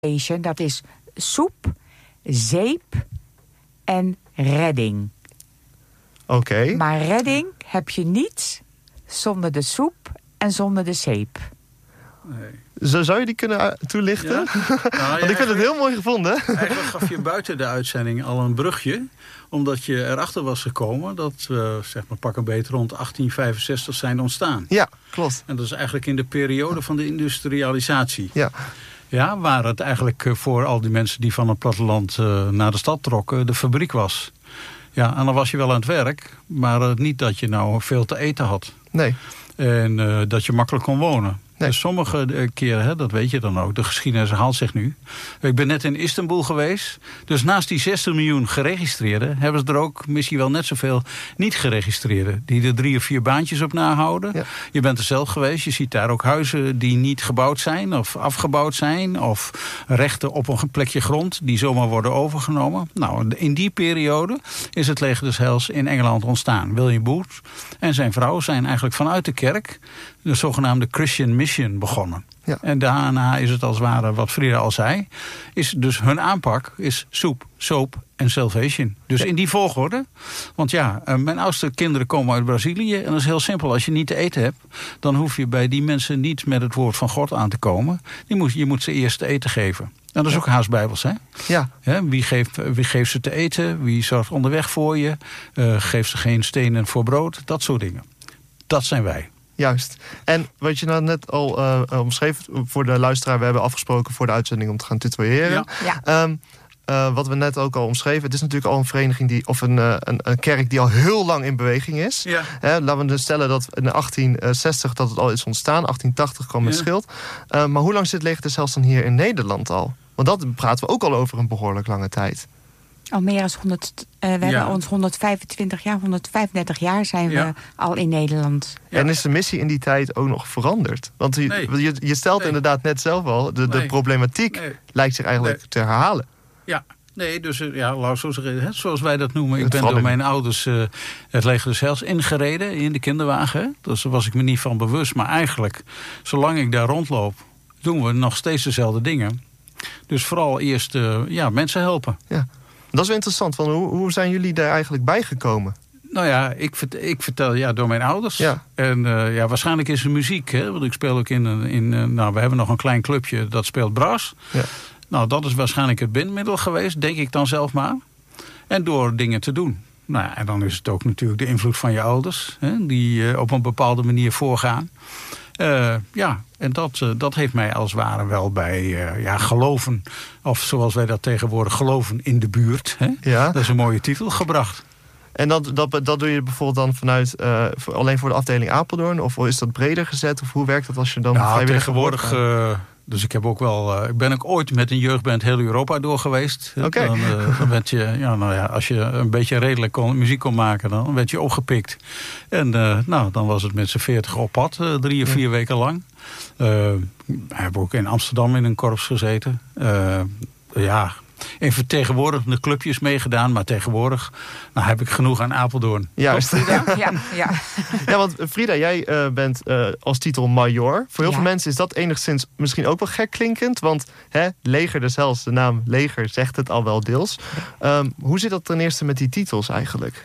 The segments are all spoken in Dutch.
Dat is soep, zeep en redding. Oké. Maar redding heb je niet zonder de soep en zonder de zeep. Nee. Zou je die kunnen toelichten? Ja? Nou, Want ik vind het heel mooi gevonden. Eigenlijk gaf je buiten de uitzending al een brugje. Omdat je erachter was gekomen dat zeg maar pak een beet rond 1865 zijn ontstaan. Ja, klopt. En dat is eigenlijk in de periode van de industrialisatie. Ja. Ja, waar het eigenlijk voor al die mensen die van het platteland naar de stad trokken, de fabriek was. Ja, en dan was je wel aan het werk, maar niet dat je nou veel te eten had. Nee. En dat je makkelijk kon wonen. Nee. Dus sommige keren, dat weet je dan ook, de geschiedenis herhaalt zich nu. Ik ben net in Istanbul geweest. Dus naast die 16 miljoen geregistreerden, hebben ze er ook misschien wel net zoveel niet geregistreerden. Die er 3 of 4 baantjes op nahouden. Ja. Je bent er zelf geweest. Je ziet daar ook huizen die niet gebouwd zijn of afgebouwd zijn. Of rechten op een plekje grond die zomaar worden overgenomen. Nou, in die periode is het leger des Heils in Engeland ontstaan. William Booth en zijn vrouw zijn eigenlijk vanuit de kerk de zogenaamde Christian Mission begonnen. Ja. En daarna is het als het ware, wat Frida al zei, is dus hun aanpak is soep, soap en salvation. Dus in die volgorde. Want ja, mijn oudste kinderen komen uit Brazilië. En dat is heel simpel. Als je niet te eten hebt, dan hoef je bij die mensen niet met het woord van God aan te komen. Je moet ze eerst te eten geven. En dat is ook haast bijbels, hè? Ja. Wie geeft ze te eten? Wie zorgt onderweg voor je? Geeft ze geen stenen voor brood? Dat soort dingen. Dat zijn wij. Juist. En wat je nou net al omschreef voor de luisteraar, we hebben afgesproken voor de uitzending om te gaan tutoyeren. Ja. Wat we net ook al omschreven, het is natuurlijk al een vereniging of een kerk die al heel lang in beweging is. Ja. Laten we dus stellen dat in 1860 dat het al is ontstaan, 1880 kwam het schild. Maar hoe lang zit leger des Heils dan hier in Nederland al? Want dat praten we ook al over een behoorlijk lange tijd. Al meer dan 100. We hebben ons 125 jaar, 135 jaar zijn we al in Nederland. Ja. En is de missie in die tijd ook nog veranderd? Want je stelt inderdaad net zelf al, de problematiek lijkt zich eigenlijk te herhalen. Ja. Nee, dus laat zo zeggen, zoals wij dat noemen. Ik ben door mijn ouders het leger des Heils ingereden in de kinderwagen. Dus daar was ik me niet van bewust. Maar eigenlijk, zolang ik daar rondloop, doen we nog steeds dezelfde dingen. Dus vooral eerst mensen helpen. Ja. Dat is wel interessant. Van hoe zijn jullie daar eigenlijk bijgekomen? Nou ja, ik vertel door mijn ouders. Ja. En waarschijnlijk is het muziek. Hè? Want ik speel ook we hebben nog een klein clubje dat speelt brass. Ja. Nou, dat is waarschijnlijk het bindmiddel geweest, denk ik dan zelf maar. En door dingen te doen. Nou ja, en dan is het ook natuurlijk de invloed van je ouders. Hè? Die op een bepaalde manier voorgaan. En dat heeft mij als het ware wel bij geloven. Of zoals wij dat tegenwoordig geloven in de buurt. Hè? Ja. Dat is een mooie titel gebracht. En dat doe je bijvoorbeeld dan vanuit alleen voor de afdeling Apeldoorn? Of is dat breder gezet? Of hoe werkt dat als je dan vrijwillig tegenwoordig... Dus ik heb ook wel. Ik ben ook ooit met een jeugdband heel Europa door geweest. Okay. Dan werd je, als je een beetje redelijk muziek kon maken, dan werd je opgepikt. En dan was het met z'n 40 op pad, 3 of 4 weken lang. Ik heb ook in Amsterdam in een korps gezeten. In vertegenwoordigende clubjes meegedaan. Maar tegenwoordig heb ik genoeg aan Apeldoorn. Juist. Ja. Ja, want Frida, jij bent als titel major. Voor heel veel mensen is dat enigszins misschien ook wel gek klinkend. Want leger des Heils, de naam leger zegt het al wel deels. Hoe zit dat ten eerste met die titels eigenlijk?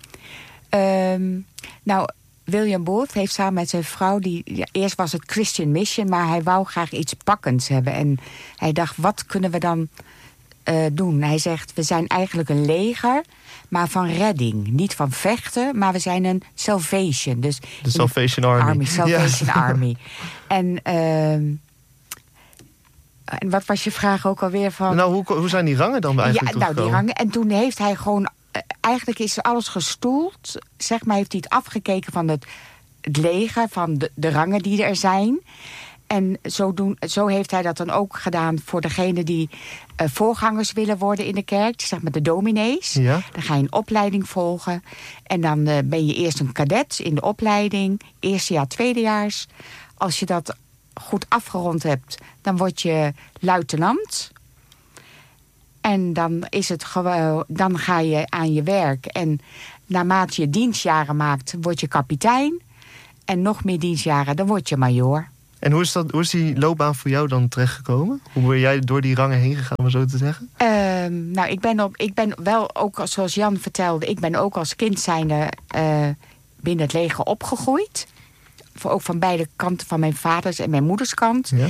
William Booth heeft samen met zijn vrouw... eerst was het Christian Mission, maar hij wou graag iets pakkends hebben. En hij dacht, wat kunnen we dan... doen. Hij zegt, we zijn eigenlijk een leger, maar van redding. Niet van vechten, maar we zijn een salvation. Dus de Salvation Army. Salvation Army. En wat was je vraag ook alweer van... Nou, hoe zijn die rangen dan eigenlijk die rangen. En toen heeft hij gewoon... eigenlijk is alles gestoeld. Zeg maar, heeft hij het afgekeken van het leger, van de rangen die er zijn... En zo heeft hij dat dan ook gedaan voor degenen die voorgangers willen worden in de kerk. Zeg maar de dominees. Ja. Dan ga je een opleiding volgen. En dan ben je eerst een kadet in de opleiding. Eerste jaar, tweedejaars. Als je dat goed afgerond hebt, dan word je luitenant. En dan ga je aan je werk. En naarmate je dienstjaren maakt, word je kapitein. En nog meer dienstjaren, dan word je majoor. En hoe is die loopbaan voor jou dan terechtgekomen? Hoe ben jij door die rangen heen gegaan, om zo te zeggen? Nou, ik ben wel ook, zoals Jan vertelde... ik ben ook als kind zijnde binnen het leger opgegroeid. Ook van beide kanten, van mijn vaders en mijn moeders kant. Ja.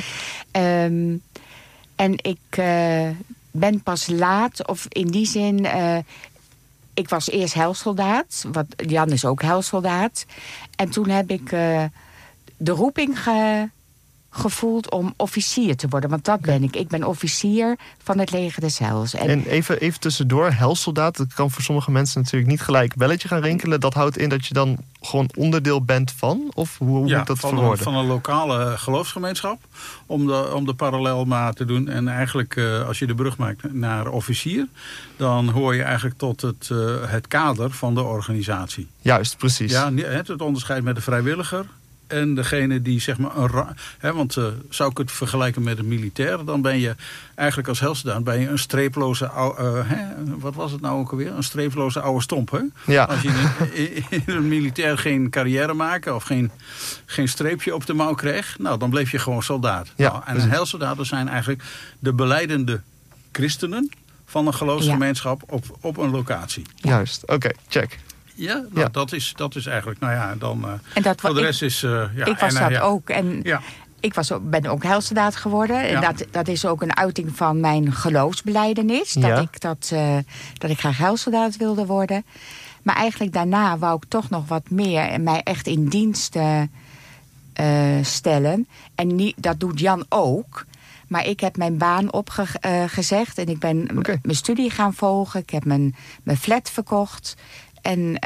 En ik ben pas laat, of in die zin... ik was eerst heilsoldaat. Jan is ook heilsoldaat. En toen heb ik de roeping gevoeld om officier te worden. Want dat ben ik. Ik ben officier van het leger des Heils. En even tussendoor, heilsoldaat, dat kan voor sommige mensen natuurlijk niet gelijk een belletje gaan rinkelen. Dat houdt in dat je dan gewoon onderdeel bent van? Of hoe moet dat verwoorden? Van een lokale geloofsgemeenschap. Om de parallel maar te doen. En eigenlijk, als je de brug maakt naar officier, dan hoor je eigenlijk tot het kader van de organisatie. Juist, precies. Ja, het onderscheid met de vrijwilliger. En degene die zeg maar want zou ik het vergelijken met een militair, dan ben je eigenlijk als heilsoldaat ben je een streeploze wat was het nou ook alweer? Een streeploze oude stomp, hè? Ja. Als je in een militair geen carrière maakt of geen streepje op de mouw kreeg, nou dan bleef je gewoon soldaat. Ja, nou, en een heilsoldaat zijn eigenlijk de beleidende christenen van een geloofsgemeenschap op een locatie. Juist, oké, check. Ja, dat is eigenlijk, dan... En dat voor de rest is... ik was dat ook. En ik ben ook heilsoldaat geworden. Ja. En dat is ook een uiting van mijn geloofsbelijdenis. Dat ik graag heilsoldaat wilde worden. Maar eigenlijk daarna wou ik toch nog wat meer en mij echt in dienst stellen. En dat doet Jan ook. Maar ik heb mijn baan opgezegd. En ik ben mijn studie gaan volgen. Ik heb mijn flat verkocht. En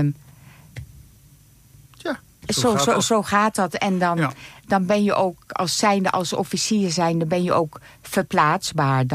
zo gaat dat. En dan ben je ook als officier zijnde ben je ook verplaatsbaar.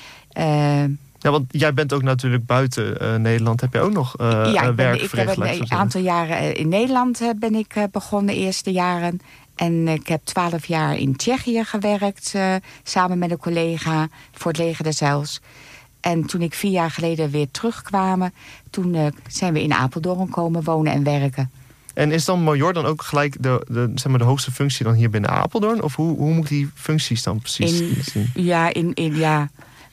Ja, want jij bent ook natuurlijk buiten Nederland. Heb je ook nog werk ik heb een aantal jaren in Nederland ben ik begonnen, de eerste jaren. En ik heb 12 jaar in Tsjechië gewerkt, samen met een collega voor het leger des Heils. En toen ik 4 jaar geleden weer terugkwamen, toen zijn we in Apeldoorn komen wonen en werken. En is dan major dan ook gelijk de hoogste functie dan hier binnen Apeldoorn? Of hoe moet die functies dan precies zien? Ja.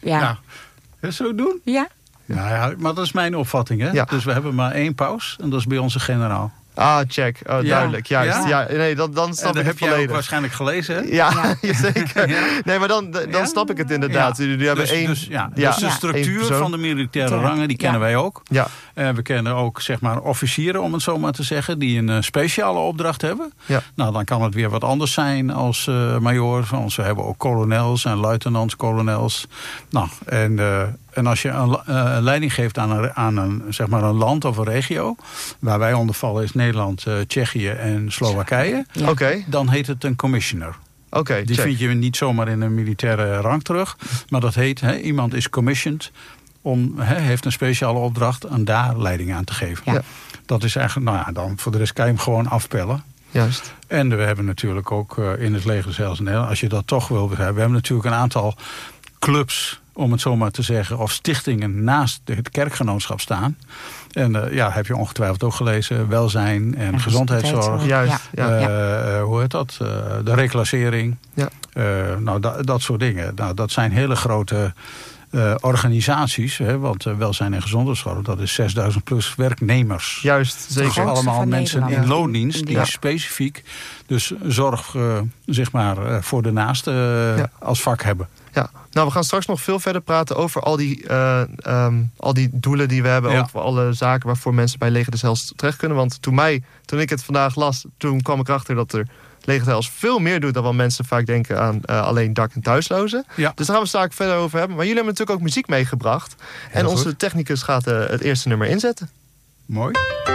Zo doen? Ja. Ja, maar dat is mijn opvatting, hè? Ja. Dus we hebben maar 1 paus en dat is bij onze generaal. Ah, check. Oh, duidelijk. Juist. Ja, nee, dan snap ik het volledig. Dat heb jij ook waarschijnlijk gelezen, hè? Ja, zeker. Ja. Nee, maar dan snap ik het inderdaad. Ja. Jullie hebben dus de structuur van de militaire rangen, die kennen wij ook. Ja. We kennen ook, zeg maar, officieren, om het zo maar te zeggen, die een speciale opdracht hebben. Ja. Nou, dan kan het weer wat anders zijn als major. Want we hebben ook kolonels en luitenants-kolonels. Nou, en als je een leiding geeft aan een land of een regio, waar wij onder vallen is Nederland, Tsjechië en Slowakije, dan heet het een commissioner. Die vind je niet zomaar in een militaire rang terug. Maar dat heet, iemand is commissioned, heeft een speciale opdracht en daar leiding aan te geven. Ja. Dat is eigenlijk, dan voor de rest kan je hem gewoon afpellen. Juist. En we hebben natuurlijk ook in het leger zelfs, als je dat toch wil hebben, we hebben natuurlijk een aantal clubs, om het zo maar te zeggen, of stichtingen naast het kerkgenootschap staan. En heb je ongetwijfeld ook gelezen, welzijn en gezondheidszorg. Juist. Hoe heet dat? De reclassering. Ja. Dat soort dingen. Nou, dat zijn hele grote organisaties, want welzijn en gezondheidszorg, dat is 6000 plus werknemers. Juist, zeker. Dus allemaal mensen in loondienst die specifiek dus zorg voor de naaste als vak hebben. Ja, nou, we gaan straks nog veel verder praten over al die doelen die we hebben. Ook voor alle zaken waarvoor mensen bij Leger des Heils terecht kunnen. Want toen ik het vandaag las, toen kwam ik erachter dat er Leger des Heils veel meer doet dan wat mensen vaak denken aan alleen dak- en thuislozen. Ja. Dus daar gaan we straks verder over hebben. Maar jullie hebben natuurlijk ook muziek meegebracht. En onze technicus gaat het eerste nummer inzetten. Mooi.